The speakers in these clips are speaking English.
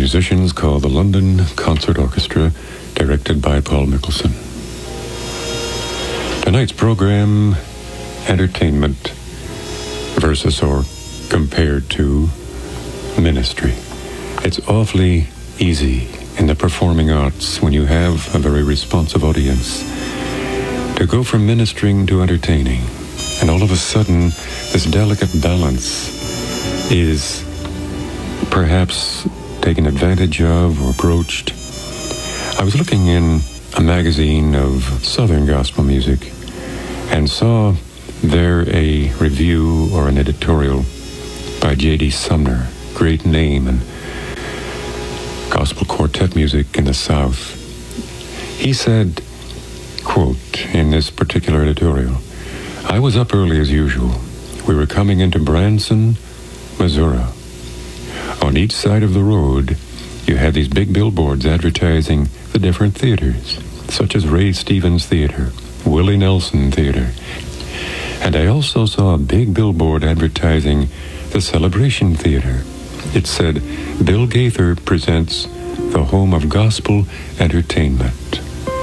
musicians called the London Concert Orchestra, directed by Paul Mickelson. Tonight's program, entertainment versus or compared to ministry. It's awfully easy in the performing arts when you have a very responsive audience to go from ministering to entertaining. And all of a sudden, this delicate balance is perhaps taken advantage of or broached. I was looking in a magazine of Southern gospel music and saw there a review or an editorial by J.D. Sumner, great name in gospel quartet music in the South. He said, quote, in this particular editorial, "I was up early as usual. We were coming into Branson, Missouri. On each side of the road, you had these big billboards advertising the different theaters, such as Ray Stevens Theater, Willie Nelson Theater. And I also saw a big billboard advertising the Celebration Theater. It said, Bill Gaither presents the home of gospel entertainment."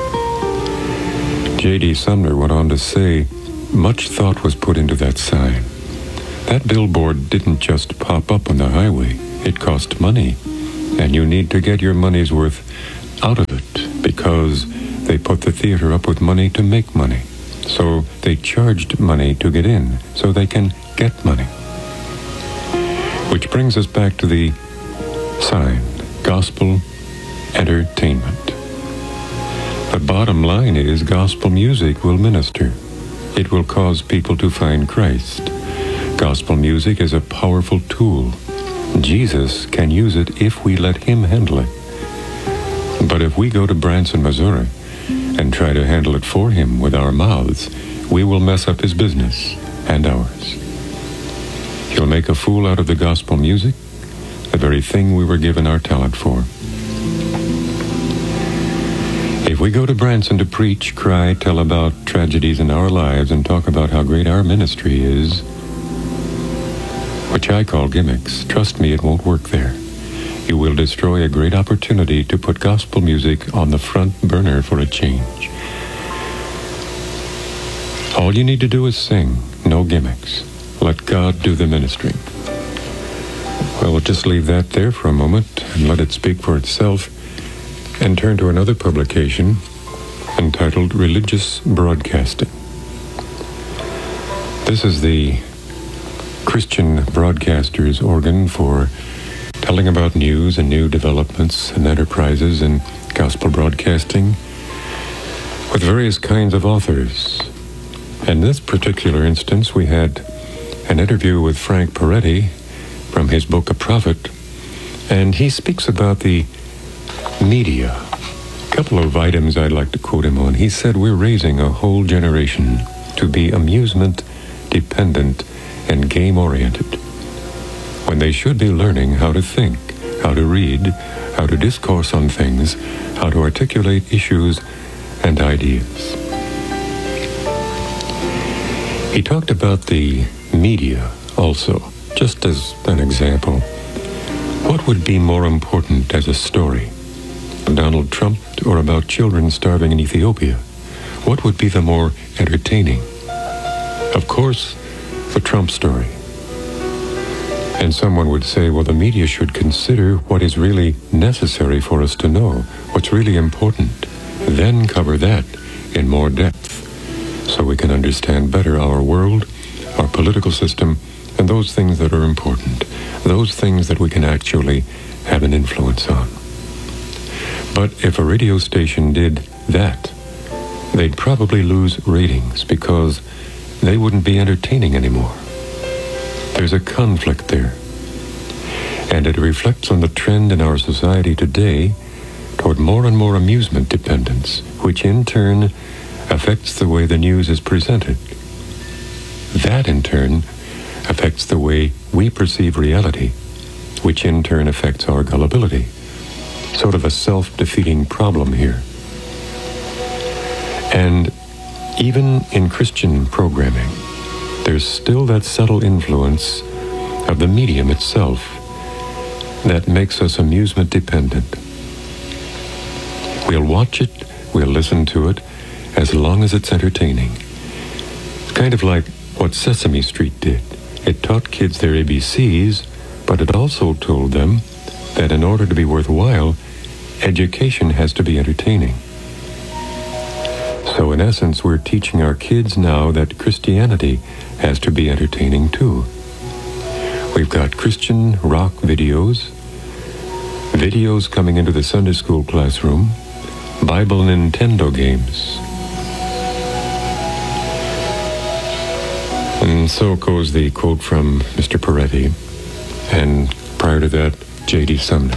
J.D. Sumner went on to say, much thought was put into that sign. That billboard didn't just pop up on the highway. It cost money, and you need to get your money's worth out of it because they put the theater up with money to make money. So they charged money to get in so they can get money. Which brings us back to the sign, gospel entertainment. The bottom line is gospel music will minister. It will cause people to find Christ. Gospel music is a powerful tool. Jesus can use it if we let him handle it. But if we go to Branson, Missouri, and try to handle it for him with our mouths, we will mess up his business and ours. He'll make a fool out of the gospel music, the very thing we were given our talent for. If we go to Branson to preach, cry, tell about tragedies in our lives, and talk about how great our ministry is, which I call gimmicks, trust me, it won't work there. You will destroy a great opportunity to put gospel music on the front burner for a change. All you need to do is sing, no gimmicks. Let God do the ministry. Well, we'll just leave that there for a moment and let it speak for itself and turn to another publication entitled Religious Broadcasting. This is the Christian broadcasters' organ for telling about news and new developments and enterprises in gospel broadcasting with various kinds of authors. In this particular instance, we had an interview with Frank Peretti from his book, A Prophet, and he speaks about the media. A couple of items I'd like to quote him on. He said, "We're raising a whole generation to be amusement-dependent and game-oriented, when they should be learning how to think, how to read, how to discourse on things, how to articulate issues and ideas." He talked about the media also, just as an example. What would be more important as a story? Donald Trump or about children starving in Ethiopia? What would be the more entertaining? Of course, the Trump story. And someone would say, well, the media should consider what is really necessary for us to know, what's really important, then cover that in more depth so we can understand better our world, our political system, and those things that are important, those things that we can actually have an influence on. But if a radio station did that, they'd probably lose ratings because they wouldn't be entertaining anymore. There's a conflict there. And it reflects on the trend in our society today toward more and more amusement dependence, which in turn affects the way the news is presented. That in turn affects the way we perceive reality, which in turn affects our gullibility. Sort of a self-defeating problem here. And even in Christian programming, there's still that subtle influence of the medium itself. that makes us amusement dependent. We'll watch it, we'll listen to it, as long as it's entertaining. It's kind of like what Sesame Street did. It taught kids their ABCs, but it also told them that in order to be worthwhile, education has to be entertaining. So in essence, we're teaching our kids now that Christianity has to be entertaining too. We've got Christian rock videos coming into the Sunday school classroom, Bible Nintendo games. And so goes the quote from Mr. Peretti, and prior to that, J.D. Sumner.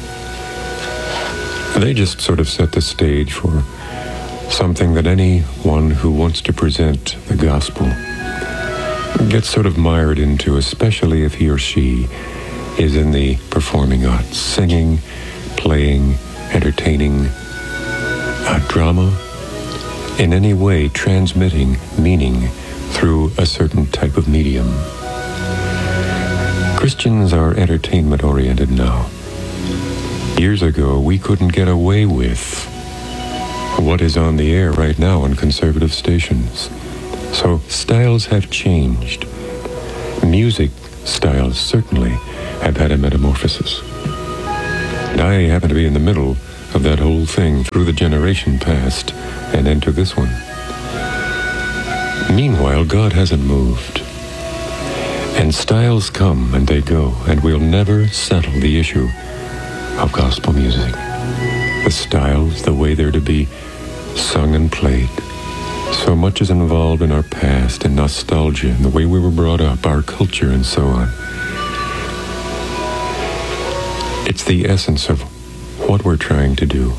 They just sort of set the stage for something that anyone who wants to present the gospel gets sort of mired into, especially if he or she is in the performing arts, singing, playing, entertaining, drama, in any way transmitting meaning through a certain type of medium. Christians are entertainment-oriented now. Years ago, we couldn't get away with what is on the air right now on conservative stations. So styles have changed. Music styles certainly have had a metamorphosis. And I happen to be in the middle of that whole thing through the generation past and into this one. Meanwhile, God hasn't moved. And styles come and they go, and we'll never settle the issue of gospel music. The styles, the way they're to be sung and played. So much is involved in our past and nostalgia and the way we were brought up, our culture and so on. It's the essence of what we're trying to do.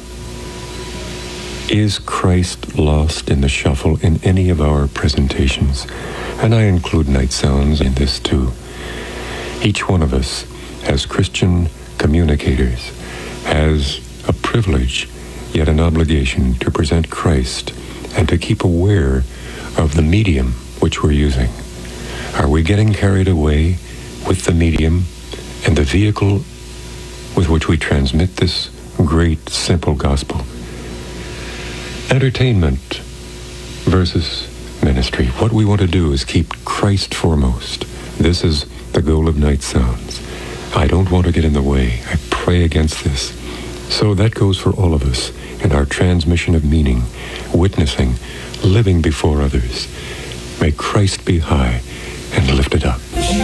Is Christ lost in the shuffle in any of our presentations? And I include Night Sounds in this too. Each one of us, as Christian communicators, has a privilege, yet an obligation to present Christ and to keep aware of the medium which we're using. Are we getting carried away with the medium and the vehicle with which we transmit this great, simple gospel? Entertainment versus ministry. What we want to do is keep Christ foremost. This is the goal of Night Sounds. I don't want to get in the way. I pray against this. So that goes for all of us in our transmission of meaning, witnessing, living before others. May Christ be high and lifted up.